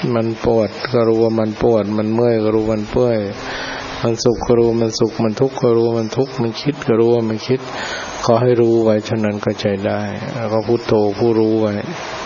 มันปวดก็รู้ว่ามันปวดมันเมื่อยก็รู้มันเมื่อยมันสุขก็รู้มันสุขมันทุกข์ก็รู้มันทุกข์มันคิดก็รู้ว่ามันคิดขอให้รู้ไว้เท่านั้นก็ใจได้แล้วก็พุทโธผู้รู้ไว้